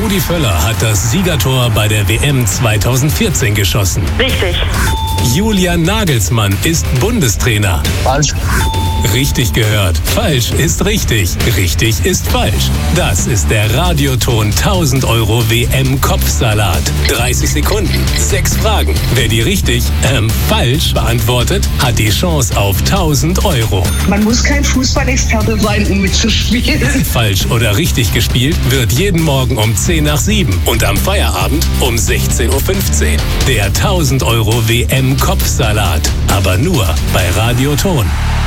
Rudi Völler hat das Siegertor bei der WM 2014 geschossen. Richtig. Julian Nagelsmann ist Bundestrainer. Falsch. Richtig gehört. Falsch ist richtig. Richtig ist falsch. Das ist der Radioton 1000 € WM-Kopfsalat. 30 Sekunden, 6 Fragen. Wer die richtig, falsch beantwortet, hat die Chance auf 1000 €. Man muss kein Fußballexperte sein, um mitzuspielen. Falsch oder richtig gespielt wird jeden Morgen um 10 nach 7 und am Feierabend um 16:15 Uhr. Der 1000 € WM-Kopfsalat. Aber nur bei Radioton.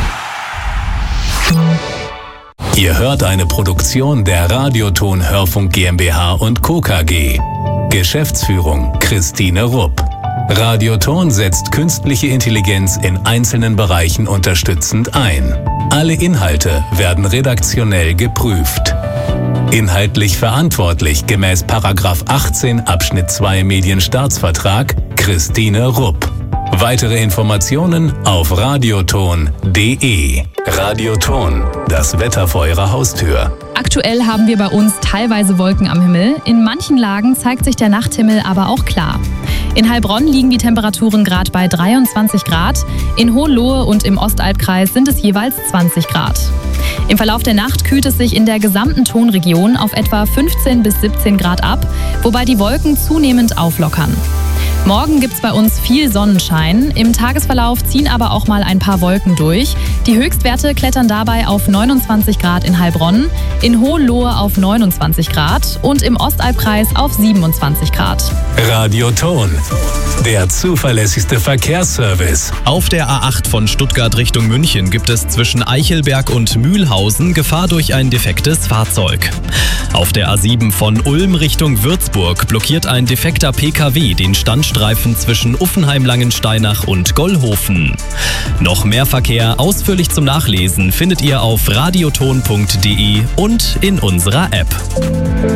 Ihr hört eine Produktion der Radioton Hörfunk GmbH und Co. KG. Geschäftsführung Christine Rupp. Radioton setzt künstliche Intelligenz in einzelnen Bereichen unterstützend ein. Alle Inhalte werden redaktionell geprüft. Inhaltlich verantwortlich gemäß § 18 Abschnitt 2 Medienstaatsvertrag Christine Rupp. Weitere Informationen auf radioton.de. Radioton, das Wetter vor Ihrer Haustür. Aktuell haben wir bei uns teilweise Wolken am Himmel. In manchen Lagen zeigt sich der Nachthimmel aber auch klar. In Heilbronn liegen die Temperaturen gerade bei 23 Grad. In Hohenlohe und im Ostalbkreis sind es jeweils 20 Grad. Im Verlauf der Nacht kühlt es sich in der gesamten Tonregion auf etwa 15 bis 17 Grad ab, wobei die Wolken zunehmend auflockern. Morgen gibt's bei uns viel Sonnenschein. Im Tagesverlauf ziehen aber auch mal ein paar Wolken durch. Die Höchstwerte klettern dabei auf 29 Grad in Heilbronn, in Hohenlohe auf 29 Grad und im Ostalbkreis auf 27 Grad. Radioton, der zuverlässigste Verkehrsservice. Auf der A8 von Stuttgart Richtung München gibt es zwischen Eichelberg und Mühlhausen Gefahr durch ein defektes Fahrzeug. Auf der A7 von Ulm Richtung Würzburg blockiert ein defekter PKW den Standstreifen zwischen Uffenheim-Langensteinach und Gollhofen. Noch mehr Verkehr ausführlich zum Nachlesen findet ihr auf radioton.de und in unserer App.